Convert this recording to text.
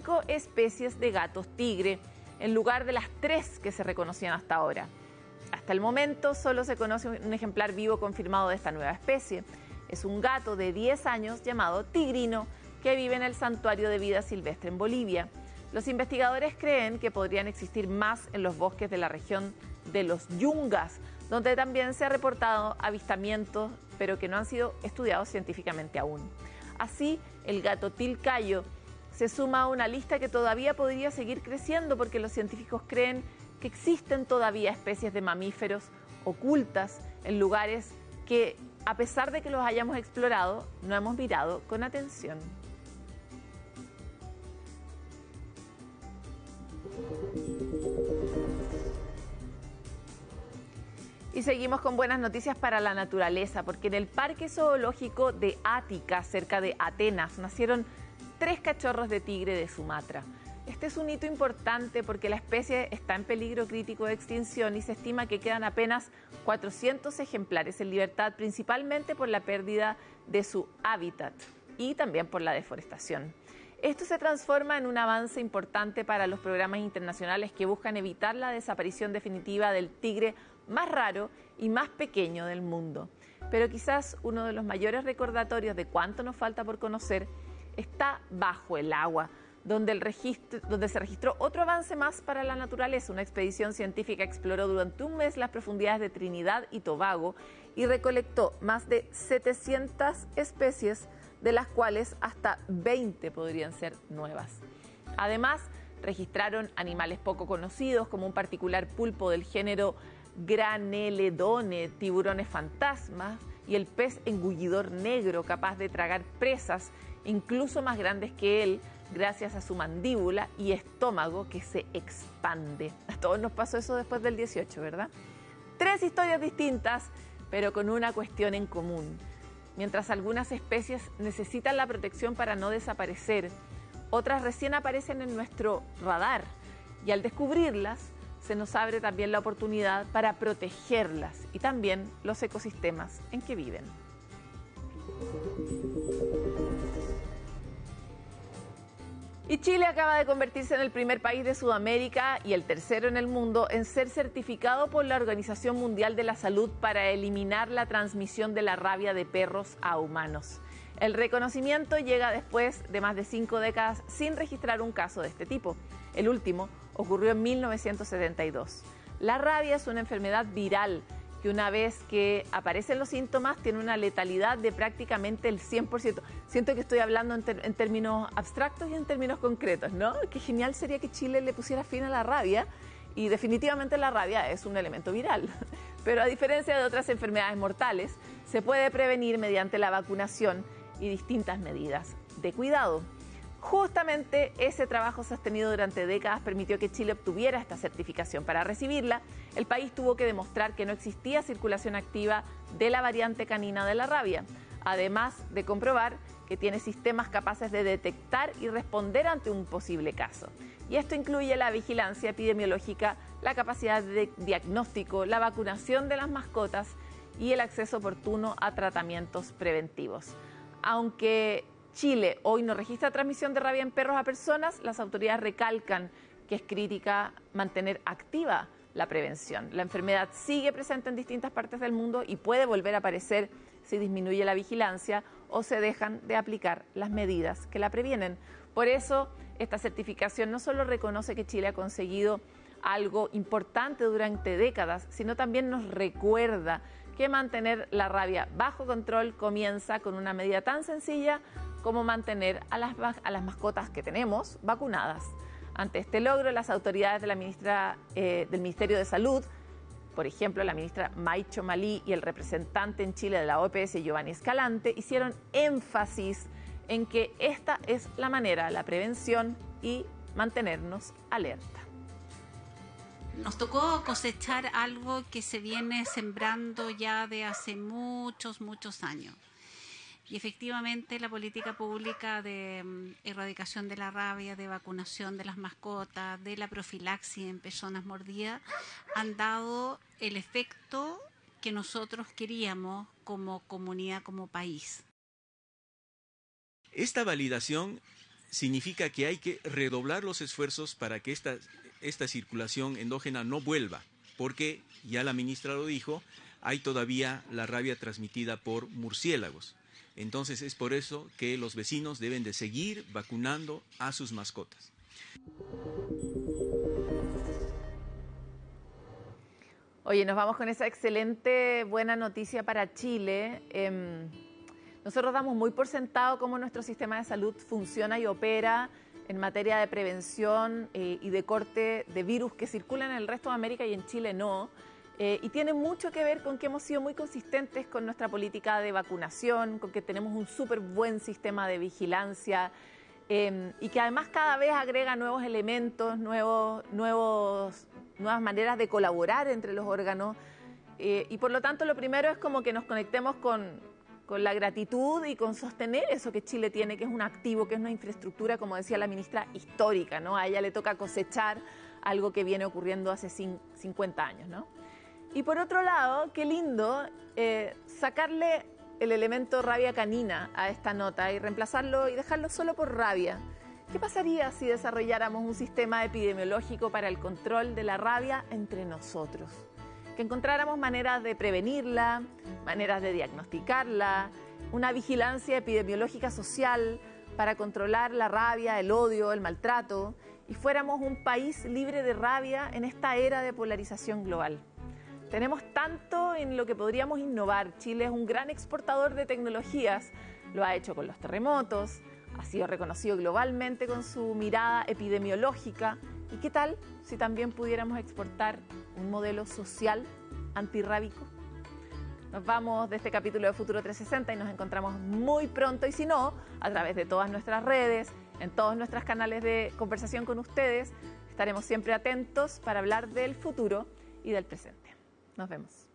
5 especies de gatos tigre, en lugar de las 3 que se reconocían hasta ahora. Hasta el momento solo se conoce un ejemplar vivo confirmado de esta nueva especie. Es un gato de 10 años llamado tigrino que vive en el Santuario de Vida Silvestre en Bolivia. Los investigadores creen que podrían existir más en los bosques de la región de los Yungas, donde también se ha reportado avistamientos, pero que no han sido estudiados científicamente aún. Así, el gato tilcayo se suma a una lista que todavía podría seguir creciendo porque los científicos creen que existen todavía especies de mamíferos ocultas en lugares que, a pesar de que los hayamos explorado, no hemos mirado con atención. Y seguimos con buenas noticias para la naturaleza, porque en el Parque Zoológico de Ática, cerca de Atenas, nacieron 3 cachorros de tigre de Sumatra. Este es un hito importante porque la especie está en peligro crítico de extinción y se estima que quedan apenas 400 ejemplares en libertad, principalmente por la pérdida de su hábitat y también por la deforestación. Esto se transforma en un avance importante para los programas internacionales que buscan evitar la desaparición definitiva del tigre más raro y más pequeño del mundo. Pero quizás uno de los mayores recordatorios de cuánto nos falta por conocer está bajo el agua, donde se registró otro avance más para la naturaleza. Una expedición científica exploró durante un mes las profundidades de Trinidad y Tobago y recolectó más de 700 especies, de las cuales hasta 20 podrían ser nuevas. Además, registraron animales poco conocidos como un particular pulpo del género Graneledone, tiburones fantasmas y el pez engullidor negro capaz de tragar presas incluso más grandes que él gracias a su mandíbula y estómago que se expande. A todos nos pasó eso después del 18, ¿verdad? 3 historias distintas, pero con una cuestión en común. Mientras algunas especies necesitan la protección para no desaparecer, otras recién aparecen en nuestro radar y al descubrirlas se nos abre también la oportunidad para protegerlas y también los ecosistemas en que viven. Y Chile acaba de convertirse en el primer país de Sudamérica y el tercero en el mundo en ser certificado por la Organización Mundial de la Salud para eliminar la transmisión de la rabia de perros a humanos. El reconocimiento llega después de más de 5 décadas sin registrar un caso de este tipo. El último ocurrió en 1972. La rabia es una enfermedad viral que una vez que aparecen los síntomas tiene una letalidad de prácticamente el 100%. Siento que estoy hablando en términos abstractos y en términos concretos, ¿no? Qué genial sería que Chile le pusiera fin a la rabia y definitivamente la rabia es un elemento viral. Pero a diferencia de otras enfermedades mortales, se puede prevenir mediante la vacunación y distintas medidas de cuidado. Justamente ese trabajo sostenido durante décadas permitió que Chile obtuviera esta certificación. Para recibirla, el país tuvo que demostrar que no existía circulación activa de la variante canina de la rabia, además de comprobar que tiene sistemas capaces de detectar y responder ante un posible caso. Y esto incluye la vigilancia epidemiológica, la capacidad de diagnóstico, la vacunación de las mascotas y el acceso oportuno a tratamientos preventivos. Aunque Chile hoy no registra transmisión de rabia en perros a personas, las autoridades recalcan que es crítica mantener activa la prevención. La enfermedad sigue presente en distintas partes del mundo y puede volver a aparecer si disminuye la vigilancia o se dejan de aplicar las medidas que la previenen. Por eso, esta certificación no solo reconoce que Chile ha conseguido algo importante durante décadas, sino también nos recuerda que mantener la rabia bajo control comienza con una medida tan sencilla como mantener a las mascotas que tenemos vacunadas. Ante este logro, las autoridades de del Ministerio de Salud, por ejemplo, la ministra Maicho Malí y el representante en Chile de la OPS, Giovanni Escalante, hicieron énfasis en que esta es la manera, la prevención y mantenernos alerta. Nos tocó cosechar algo que se viene sembrando ya de hace muchos años. Y efectivamente la política pública de erradicación de la rabia, de vacunación de las mascotas, de la profilaxis en personas mordidas, han dado el efecto que nosotros queríamos como comunidad, como país. Esta validación significa que hay que redoblar los esfuerzos para que esta circulación endógena no vuelva, porque ya la ministra lo dijo, hay todavía la rabia transmitida por murciélagos. Entonces es por eso que los vecinos deben de seguir vacunando a sus mascotas. Oye, nos vamos con esa excelente buena noticia para Chile. Nosotros damos muy por sentado cómo nuestro sistema de salud funciona y opera en materia de prevención y de corte de virus que circulan en el resto de América y en Chile no. Y tiene mucho que ver con que hemos sido muy consistentes con nuestra política de vacunación, con que tenemos un súper buen sistema de vigilancia y que además cada vez agrega nuevos elementos, nuevas maneras de colaborar entre los órganos. Y por lo tanto lo primero es como que nos conectemos con la gratitud y con sostener eso que Chile tiene, que es un activo, que es una infraestructura, como decía la ministra, histórica, ¿no? A ella le toca cosechar algo que viene ocurriendo hace 50 años, ¿no? Y por otro lado, qué lindo sacarle el elemento rabia canina a esta nota y reemplazarlo y dejarlo solo por rabia. ¿Qué pasaría si desarrolláramos un sistema epidemiológico para el control de la rabia entre nosotros? Que encontráramos maneras de prevenirla, maneras de diagnosticarla, una vigilancia epidemiológica social para controlar la rabia, el odio, el maltrato, y fuéramos un país libre de rabia en esta era de polarización global. Tenemos tanto en lo que podríamos innovar. Chile es un gran exportador de tecnologías, lo ha hecho con los terremotos, ha sido reconocido globalmente con su mirada epidemiológica. ¿Y qué tal si también pudiéramos exportar un modelo social antirrábico? Nos vamos de este capítulo de Futuro 360 y nos encontramos muy pronto, y si no, a través de todas nuestras redes, en todos nuestros canales de conversación con ustedes, estaremos siempre atentos para hablar del futuro y del presente. Nos vemos.